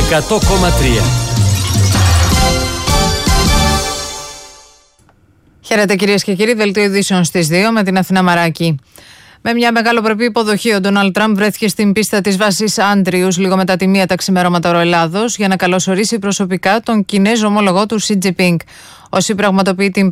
100,3. Χαίρετε κυρίες και κύριοι, δελτίο ειδήσεων στις 2 με την Αθηνά Μαράκη. Με μια μεγαλοπρεπή υποδοχή, ο Ντόναλντ Τραμπ βρέθηκε στην πίστα της βάσης Άντριους λίγο μετά τη 1 τα ξημερώματα οροελάδος για να καλωσορίσει προσωπικά τον Κινέζο ομόλογό του Σι Τζινπίνγκ. Όσοι πραγματοποιεί την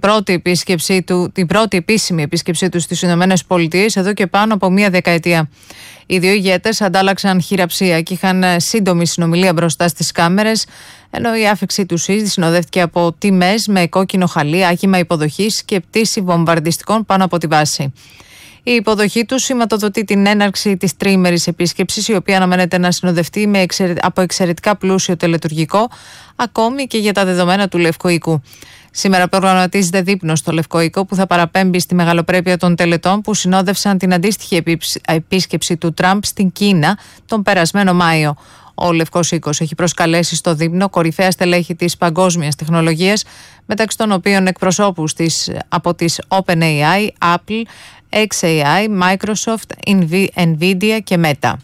πρώτη επίσημη επίσκεψή του στις Ηνωμένες Πολιτείες εδώ και πάνω από 1 δεκαετία. Οι δύο ηγέτες αντάλλαξαν χειραψία και είχαν σύντομη συνομιλία μπροστά στις κάμερες, ενώ η άφιξη του Σι συνοδεύτηκε από τιμές με κόκκινο χαλί, άγημα υποδοχής και πτήση βομβαρδιστικών πάνω από τη βάση. Η υποδοχή του σηματοδοτεί την έναρξη της τριήμερης επίσκεψης, η οποία αναμένεται να συνοδευτεί από εξαιρετικά πλούσιο τελετουργικό, ακόμη και για τα δεδομένα του Λευκού Οίκου. Σήμερα προγραμματίζεται δείπνο στο Λευκό Οίκο που θα παραπέμπει στη μεγαλοπρέπεια των τελετών που συνόδευσαν την αντίστοιχη επίσκεψη του Τραμπ στην Κίνα τον περασμένο Μάιο. Ο Λευκός Οίκος έχει προσκαλέσει στο δείπνο κορυφαία στελέχη της παγκόσμιας τεχνολογίας, μεταξύ των οποίων εκπροσώπους από τις OpenAI, Apple, xAI, Microsoft, Nvidia και Meta.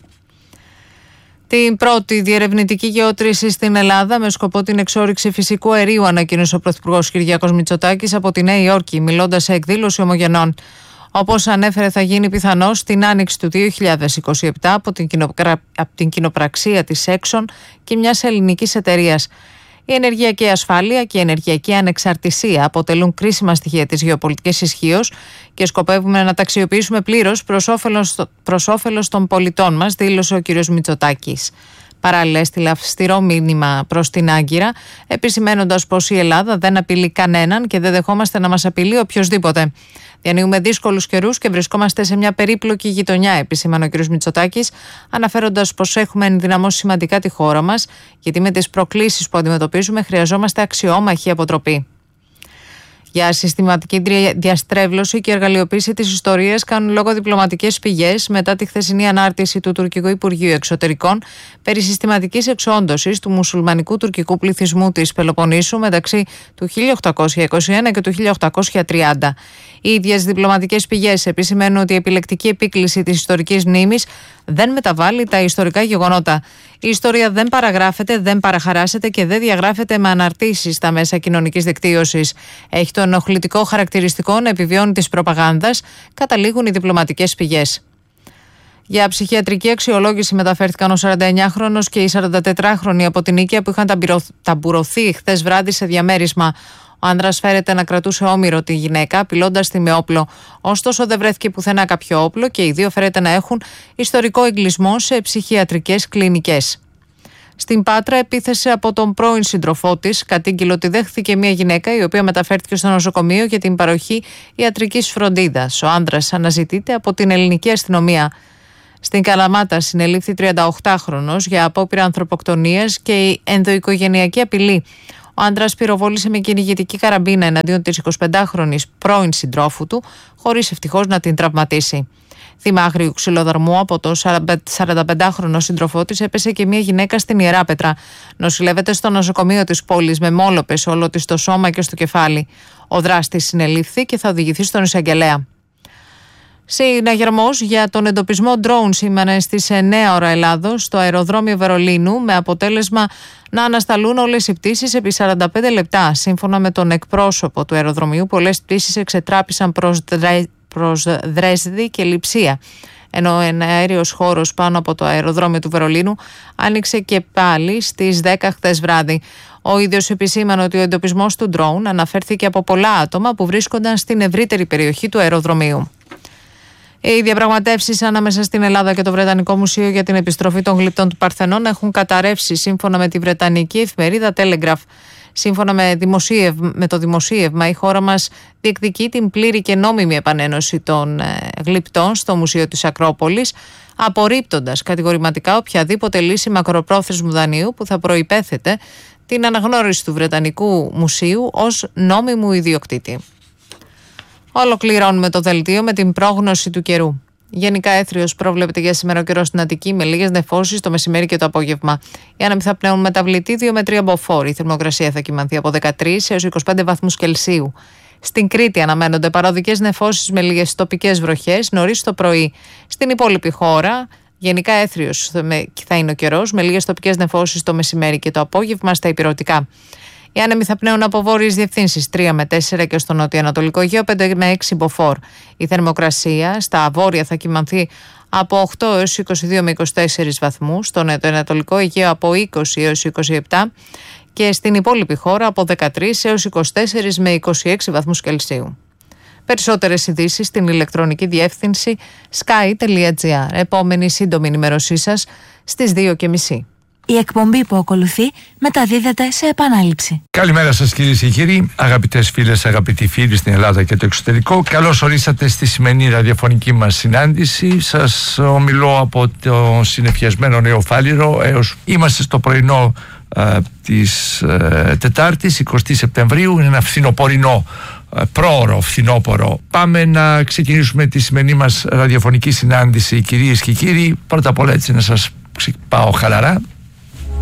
Την πρώτη διερευνητική γεώτρηση στην Ελλάδα με σκοπό την εξόρυξη φυσικού αερίου ανακοίνωσε ο Πρωθυπουργός Κυριάκος Μητσοτάκης από τη Νέα Υόρκη, μιλώντας σε εκδήλωση ομογενών. Όπως ανέφερε, θα γίνει πιθανώς την άνοιξη του 2027 από την κοινοπραξία της Exxon και μιας ελληνικής εταιρείας. Η ενεργειακή ασφάλεια και η ενεργειακή ανεξαρτησία αποτελούν κρίσιμα στοιχεία της γεωπολιτικής ισχύως και σκοπεύουμε να τα αξιοποιήσουμε πλήρως προς όφελος των πολιτών μας, δήλωσε ο κ. Μητσοτάκης. Παράλληλα, έστειλε αυστηρό μήνυμα προς την Άγκυρα, επισημαίνοντας πως η Ελλάδα δεν απειλεί κανέναν και δεν δεχόμαστε να μας απειλεί οποιοσδήποτε. Διανύουμε δύσκολους καιρούς και βρισκόμαστε σε μια περίπλοκη γειτονιά, επισήμανε ο κ. Μητσοτάκης, αναφέροντας πως έχουμε ενδυναμώσει σημαντικά τη χώρα μας, γιατί με τις προκλήσεις που αντιμετωπίζουμε χρειαζόμαστε αξιόμαχη αποτροπή. Για συστηματική διαστρέβλωση και εργαλειοποίηση της ιστορίας κάνουν λόγο διπλωματικές πηγές μετά τη χθεσινή ανάρτηση του Τουρκικού Υπουργείου Εξωτερικών περί συστηματικής εξόντωσης του μουσουλμανικού τουρκικού πληθυσμού της Πελοποννήσου μεταξύ του 1821 και του 1830. Οι ίδιες διπλωματικές πηγές επισημαίνουν ότι η επιλεκτική επίκληση της ιστορικής μνήμης δεν μεταβάλλει τα ιστορικά γεγονότα. Η ιστορία δεν παραγράφεται, δεν παραχαράσεται και δεν διαγράφεται με αναρτήσεις στα μέσα κοινωνικής δικτύωσης. Έχει το ενοχλητικό χαρακτηριστικό να επιβιώνει της προπαγάνδας, καταλήγουν οι διπλωματικές πηγές. Για ψυχιατρική αξιολόγηση μεταφέρθηκαν ο 49χρονος και η 44χρονη από την Νίκαια που είχαν ταμπουρωθεί χθες βράδυ σε διαμέρισμα. Ο άνδρας φέρεται να κρατούσε όμηρο τη γυναίκα, απειλώντας τη με όπλο. Ωστόσο, δεν βρέθηκε πουθενά κάποιο όπλο και οι δύο φέρεται να έχουν ιστορικό εγκλισμό σε ψυχιατρικές κλινικές. Στην Πάτρα, επίθεση από τον πρώην σύντροφό της. Κατήγγειλε ότι δέχθηκε μια γυναίκα η οποία μεταφέρθηκε στο νοσοκομείο για την παροχή ιατρικής φροντίδας. Ο άνδρας αναζητείται από την ελληνική αστυνομία. Στην Καλαμάτα συνελήφθη 38χρονος για απόπειρα ανθρωποκτονίας και ενδοοικογενειακή απειλή. Ο άντρας πυροβόλησε με κυνηγητική καραμπίνα εναντίον της 25χρονης πρώην συντρόφου του, χωρίς ευτυχώς να την τραυματίσει. Θύμα άγριου ξυλοδαρμού από το 45χρονο σύντροφό της έπεσε και μια γυναίκα στην Ιεράπετρα. Νοσηλεύεται στο νοσοκομείο της πόλης με μόλοπες σε όλο της το σώμα και στο κεφάλι. Ο δράστης συνελήφθη και θα οδηγηθεί στον εισαγγελέα. Συναγερμός για τον εντοπισμό ντρόουν σήμανε στις 9 ώρα Ελλάδος στο αεροδρόμιο Βερολίνου με αποτέλεσμα να ανασταλούν όλες οι πτήσεις επί 45 λεπτά. Σύμφωνα με τον εκπρόσωπο του αεροδρομίου, πολλές πτήσεις εξετράπησαν προς Δρέσδη και Λειψία, ενώ ένα αέριος χώρος πάνω από το αεροδρόμιο του Βερολίνου άνοιξε και πάλι στις 10 χθες βράδυ. Ο ίδιος επισήμανε ότι ο εντοπισμός του ντρόουν αναφέρθηκε από πολλά άτομα που βρίσκονταν στην ευρύτερη περιοχή του αεροδρομίου. Οι διαπραγματεύσεις ανάμεσα στην Ελλάδα και το Βρετανικό Μουσείο για την επιστροφή των γλυπτών του Παρθενών έχουν καταρρεύσει, σύμφωνα με τη βρετανική εφημερίδα Telegraph. Σύμφωνα με το δημοσίευμα, η χώρα μας διεκδικεί την πλήρη και νόμιμη επανένωση των γλυπτών στο Μουσείο της Ακρόπολης, απορρίπτοντας κατηγορηματικά οποιαδήποτε λύση μακροπρόθεσμου δανείου που θα προϋπέθεται την αναγνώριση του Βρετανικού Μουσείου ως νόμιμου ιδιοκτήτη. Ολοκληρώνουμε το δελτίο με την πρόγνωση του καιρού. Γενικά έθριος προβλέπεται για σήμερα ο καιρός στην Αττική με λίγες νεφώσεις το μεσημέρι και το απόγευμα. Οι άνεμοι θα πνέουν μεταβλητή 2 με 3 μποφόρ. Η θερμοκρασία θα κυμανθεί από 13 έως 25 βαθμούς Κελσίου. Στην Κρήτη αναμένονται παροδικές νεφώσεις με λίγες τοπικές βροχές νωρίς το πρωί. Στην υπόλοιπη χώρα Γενικά έθριος θα είναι ο καιρός, με λίγες τοπικές νεφώσεις το μεσημέρι και το απόγευμα στα ηπειρωτικά. Οι άνεμοι θα πνέουν από βόρειες διευθύνσεις 3 με 4 και στο νοτιοανατολικό Αιγαίο 5 με 6 μποφόρ. Η θερμοκρασία στα βόρεια θα κυμανθεί από 8 έως 22 με 24 βαθμούς, στο νοτιοανατολικό Αιγαίο από 20 έως 27 και στην υπόλοιπη χώρα από 13 έως 24 με 26 βαθμούς Κελσίου. Περισσότερες ειδήσεις στην ηλεκτρονική διεύθυνση sky.gr. Επόμενη σύντομη ενημέρωσή σας στις 2:30. Η εκπομπή που ακολουθεί μεταδίδεται σε επανάληψη. Καλημέρα σας κυρίες και κύριοι, αγαπητές φίλες, αγαπητοί φίλοι στην Ελλάδα και το εξωτερικό. Καλώς ορίσατε στη σημερινή ραδιοφωνική μας συνάντηση. Σας ομιλώ από το συνεφιασμένο Νέο Φάληρο. Είμαστε στο πρωινό της Τετάρτης, 20 Σεπτεμβρίου. Είναι ένα φθινοπορεινό, πρόωρο φθινόπορο. Πάμε να ξεκινήσουμε τη σημερινή μας ραδιοφωνική συνάντηση, κυρίες και κύριοι. Πρώτα απ' όλα έτσι να σας πάω χαλαρά.